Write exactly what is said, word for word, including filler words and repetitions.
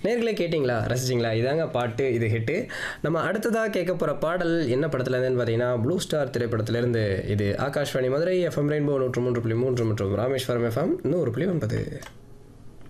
நேர்களே கேட்டிங்களா, ரசிச்சிங்களா? இதாங்க பாட்டு, இது ஹிட்டு. நம்ம அடுத்ததாக கேட்க போகிற பாடல் என்ன படத்துலேருந்துன்னு பார்த்தீங்கன்னா, ப்ளூ ஸ்டார் திரைப்படத்திலேருந்து. இது ஆகாஷ்வாணி மதுரை எஃப்எம் ரெயின்போ நூற்று மூன்று புள்ளி மூன்று மற்றும் ராமேஸ்வரம் எஃப்எம் நூறு புள்ளி ஒன்பது.